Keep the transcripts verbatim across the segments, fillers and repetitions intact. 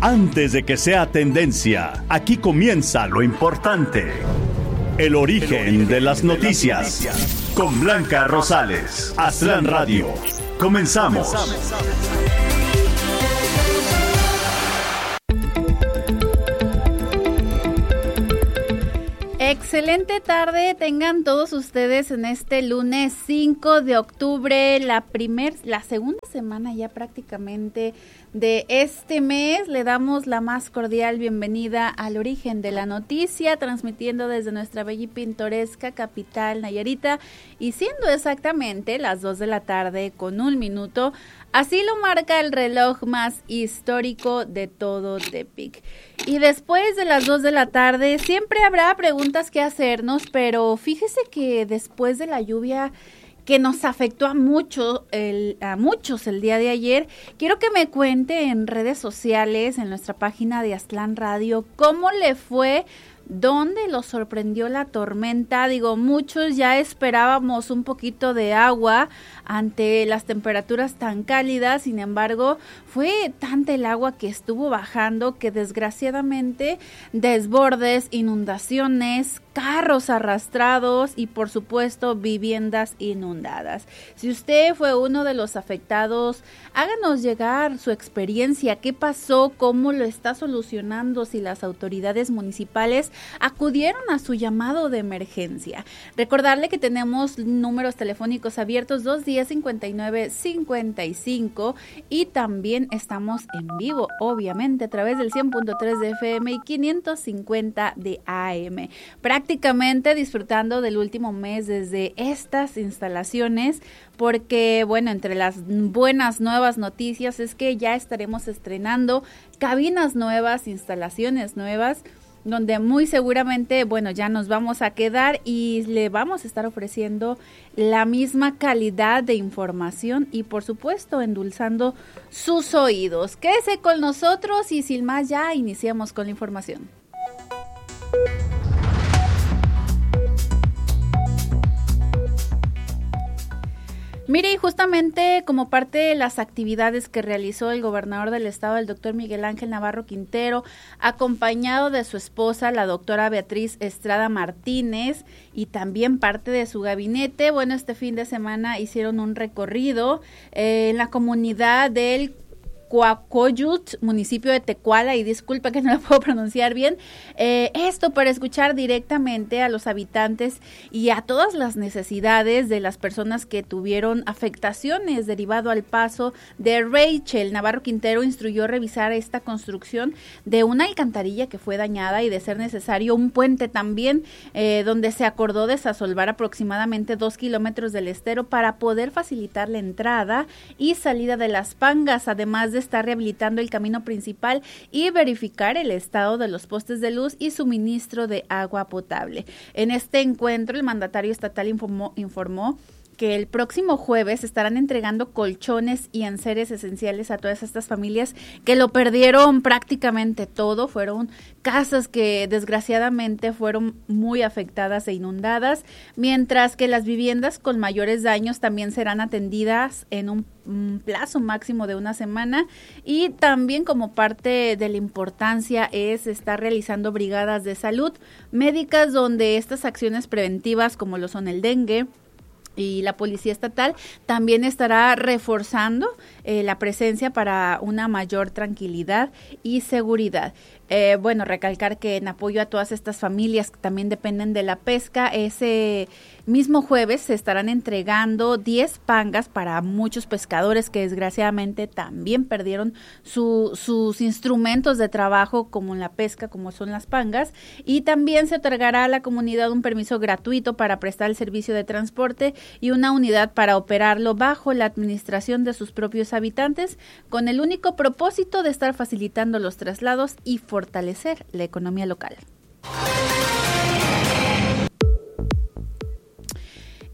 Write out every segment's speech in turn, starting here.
Antes de que sea tendencia, aquí comienza lo importante. El origen de las noticias. Con Blanca Rosales. Aztlán Radio. Comenzamos. Excelente tarde tengan todos ustedes en este lunes cinco de octubre, la primer, la segunda semana ya prácticamente de este mes. Le damos la más cordial bienvenida al origen de la noticia, transmitiendo desde nuestra bella y pintoresca capital Nayarita, y siendo exactamente las dos de la tarde con un minuto, así lo marca el reloj más histórico de todo Tepic. Y después de las dos de la tarde siempre habrá preguntas que hacernos, pero fíjese que después de la lluvia que nos afectó a mucho, el, a muchos el día de ayer, quiero que me cuente en redes sociales, en nuestra página de Aztlán Radio, cómo le fue, dónde los sorprendió la tormenta. Digo, muchos ya esperábamos un poquito de agua ante las temperaturas tan cálidas, sin embargo, fue tanta el agua que estuvo bajando que desgraciadamente desbordes, inundaciones, carros arrastrados y por supuesto viviendas inundadas. Si usted fue uno de los afectados, háganos llegar su experiencia, qué pasó, cómo lo está solucionando, si las autoridades municipales acudieron a su llamado de emergencia. Recordarle que tenemos números telefónicos abiertos dos diez, cincuenta y nueve, cincuenta y cinco, y también estamos en vivo, obviamente, a través del cien punto tres de F M y quinientos cincuenta de A M. Prácticamente disfrutando del último mes desde estas instalaciones, porque, bueno, entre las buenas nuevas noticias es que ya estaremos estrenando cabinas nuevas, instalaciones nuevas, donde muy seguramente, bueno, ya nos vamos a quedar y le vamos a estar ofreciendo la misma calidad de información y, por supuesto, endulzando sus oídos. Quédese con nosotros y sin más ya iniciamos con la información. Mire, y justamente como parte de las actividades que realizó el gobernador del estado, el doctor Miguel Ángel Navarro Quintero, acompañado de su esposa, la doctora Beatriz Estrada Martínez, y también parte de su gabinete, bueno, este fin de semana hicieron un recorrido eh, en la comunidad del Coacoyut, municipio de Tecuala, y disculpa que no lo puedo pronunciar bien, eh, esto para escuchar directamente a los habitantes y a todas las necesidades de las personas que tuvieron afectaciones derivado al paso de Rachel. Navarro Quintero instruyó revisar esta construcción de una alcantarilla que fue dañada y, de ser necesario, un puente también, eh, donde se acordó desasolvar aproximadamente dos kilómetros del estero para poder facilitar la entrada y salida de las pangas, además de estar rehabilitando el camino principal y verificar el estado de los postes de luz y suministro de agua potable. En este encuentro, el mandatario estatal informó, informó que el próximo jueves estarán entregando colchones y enseres esenciales a todas estas familias que lo perdieron prácticamente todo. Fueron casas que desgraciadamente fueron muy afectadas e inundadas, mientras que las viviendas con mayores daños también serán atendidas en un, un plazo máximo de una semana. Y también, como parte de la importancia, es estar realizando brigadas de salud médicas, donde estas acciones preventivas, como lo son el dengue y la policía estatal, también estará reforzando eh, la presencia para una mayor tranquilidad y seguridad. Eh, bueno, recalcar que en apoyo a todas estas familias que también dependen de la pesca, ese mismo jueves se estarán entregando diez pangas para muchos pescadores que desgraciadamente también perdieron su, sus instrumentos de trabajo, como en la pesca, como son las pangas, y también se otorgará a la comunidad un permiso gratuito para prestar el servicio de transporte y una unidad para operarlo bajo la administración de sus propios habitantes, con el único propósito de estar facilitando los traslados y fortalecer la economía local.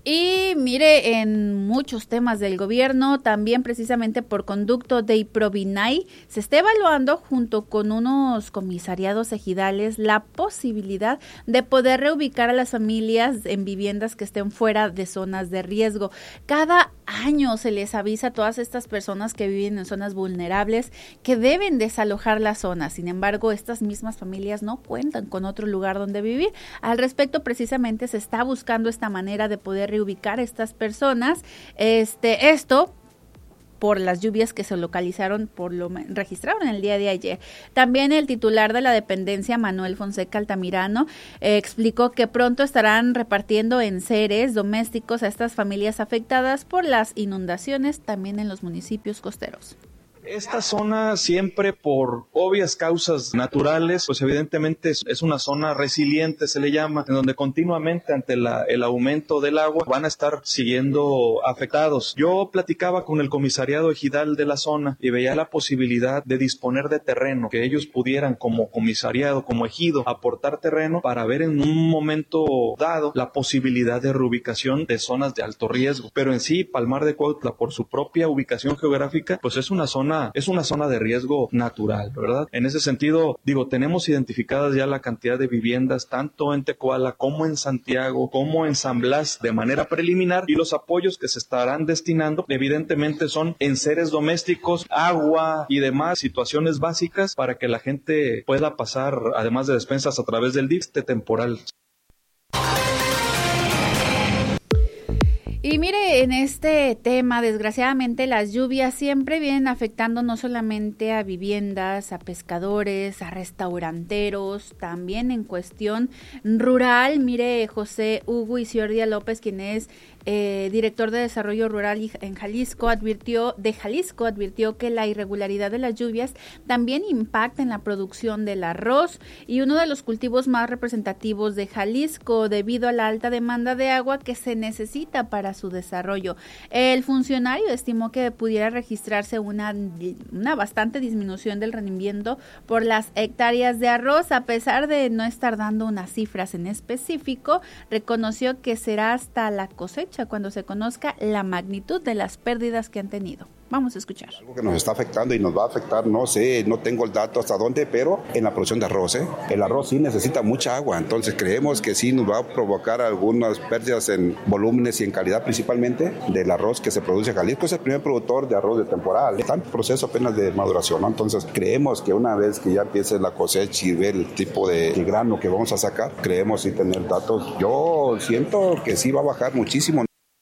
Y mire, en muchos temas del gobierno, también precisamente por conducto de Iprovinae, se está evaluando junto con unos comisariados ejidales la posibilidad de poder reubicar a las familias en viviendas que estén fuera de zonas de riesgo. Cada año se les avisa a todas estas personas que viven en zonas vulnerables que deben desalojar la zona. Sin embargo, estas mismas familias no cuentan con otro lugar donde vivir. Al respecto, precisamente se está buscando esta manera de poder ubicar a estas personas, este, esto por las lluvias que se localizaron, por lo registraron el día de ayer. También el titular de la dependencia, Manuel Fonseca Altamirano, eh, explicó que pronto estarán repartiendo enseres domésticos a estas familias afectadas por las inundaciones, también en los municipios costeros. Esta zona siempre por obvias causas naturales, pues evidentemente es, es una zona resiliente, se le llama, en donde continuamente ante la, el aumento del agua van a estar siguiendo afectados. Yo platicaba con el comisariado ejidal de la zona y veía la posibilidad de disponer de terreno, que ellos pudieran como comisariado, como ejido, aportar terreno para ver en un momento dado la posibilidad de reubicación de zonas de alto riesgo. Pero en sí, Palmar de Cuautla, por su propia ubicación geográfica, pues es una zona es una zona de riesgo natural, ¿verdad? En ese sentido, digo, tenemos identificadas ya la cantidad de viviendas tanto en Tecuala como en Santiago, como en San Blas de manera preliminar, y los apoyos que se estarán destinando evidentemente son enseres domésticos, agua y demás situaciones básicas para que la gente pueda pasar, además de despensas, a través del D I F este temporal. Y mire, en este tema, desgraciadamente, las lluvias siempre vienen afectando no solamente a viviendas, a pescadores, a restauranteros, también en cuestión rural. Mire, José Hugo Isiordia López, quien es eh, director de Desarrollo Rural en Jalisco, advirtió, de Jalisco, advirtió que la irregularidad de las lluvias también impacta en la producción del arroz y uno de los cultivos más representativos de Jalisco, debido a la alta demanda de agua que se necesita para su desarrollo. El funcionario estimó que pudiera registrarse una, una bastante disminución del rendimiento por las hectáreas de arroz, a pesar de no estar dando unas cifras en específico. Reconoció que será hasta la cosecha cuando se conozca la magnitud de las pérdidas que han tenido. Vamos a escuchar. Algo que nos está afectando y nos va a afectar, no sé, no tengo el dato hasta dónde, pero en la producción de arroz, ¿eh? El arroz sí necesita mucha agua, entonces creemos que sí nos va a provocar algunas pérdidas en volúmenes y en calidad, principalmente del arroz que se produce en Jalisco. Es el primer productor de arroz de temporal, está en proceso apenas de maduración, ¿no? Entonces creemos que una vez que ya empiece la cosecha y ver el tipo de, de grano que vamos a sacar, creemos sí tener datos. Yo siento que sí va a bajar muchísimo.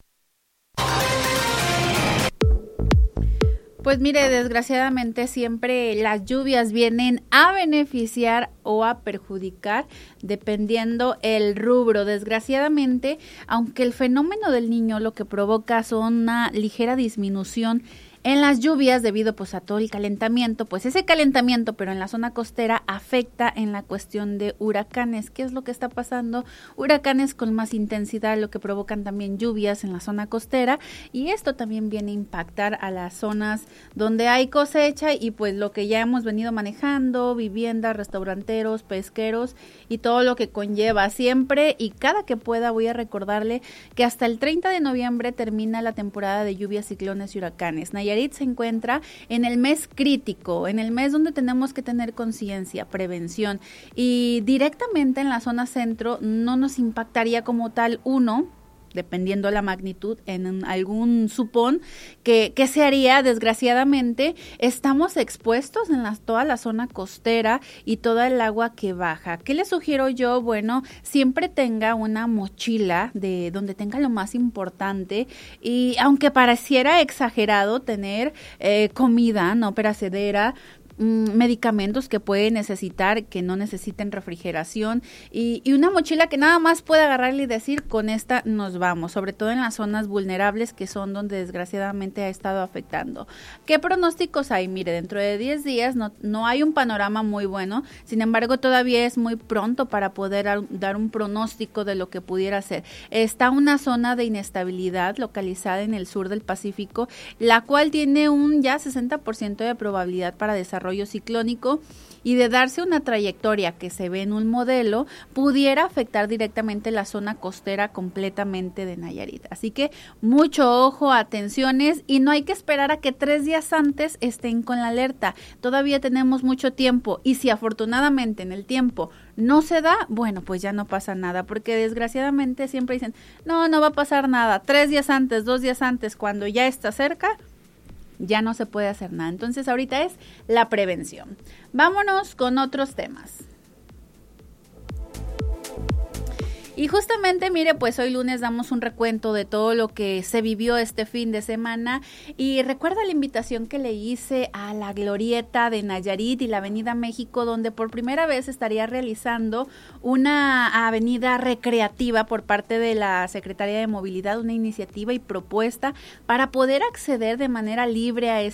Pues mire, desgraciadamente siempre las lluvias vienen a beneficiar o a perjudicar dependiendo el rubro. Desgraciadamente, aunque el fenómeno del Niño lo que provoca son una ligera disminución en las lluvias debido pues a todo el calentamiento, pues ese calentamiento pero en la zona costera afecta en la cuestión de huracanes. ¿Qué es lo que está pasando? Huracanes con más intensidad, lo que provocan también lluvias en la zona costera, y esto también viene a impactar a las zonas donde hay cosecha y pues lo que ya hemos venido manejando, viviendas, restauranteros, pesqueros y todo lo que conlleva. Siempre y cada que pueda voy a recordarle que hasta el treinta de noviembre termina la temporada de lluvias, ciclones y huracanes. Nayarit se encuentra en el mes crítico, en el mes donde tenemos que tener conciencia, prevención, y directamente en la zona centro no nos impactaría como tal uno, dependiendo la magnitud, en algún supón que, que se haría. Desgraciadamente estamos expuestos en la, toda la zona costera y toda el agua que baja. ¿Qué le sugiero yo? Bueno, siempre tenga una mochila de donde tenga lo más importante, y aunque pareciera exagerado tener eh, comida no perecedera, medicamentos que puede necesitar, que no necesiten refrigeración, y, y una mochila que nada más puede agarrarle y decir, con esta nos vamos, sobre todo en las zonas vulnerables que son donde desgraciadamente ha estado afectando. ¿Qué pronósticos hay? Mire, dentro de diez días no, no hay un panorama muy bueno, sin embargo todavía es muy pronto para poder a, dar un pronóstico de lo que pudiera ser. Está una zona de inestabilidad localizada en el sur del Pacífico, la cual tiene un ya sesenta por ciento de probabilidad para desarrollar desarrollo ciclónico y de darse una trayectoria que se ve en un modelo, pudiera afectar directamente la zona costera completamente de Nayarit. Así que mucho ojo, atenciones, y no hay que esperar a que tres días antes estén con la alerta. Todavía tenemos mucho tiempo, y si afortunadamente en el tiempo no se da, bueno, pues ya no pasa nada, porque desgraciadamente siempre dicen, no, no va a pasar nada. Tres días antes, dos días antes, cuando ya está cerca, ya no se puede hacer nada. Entonces ahorita es la prevención. Vámonos con otros temas. Y justamente, mire, pues hoy lunes damos un recuento de todo lo que se vivió este fin de semana, y recuerda la invitación que le hice a la Glorieta de Nayarit y la Avenida México, donde por primera vez estaría realizando una avenida recreativa por parte de la Secretaría de Movilidad, una iniciativa y propuesta para poder acceder de manera libre a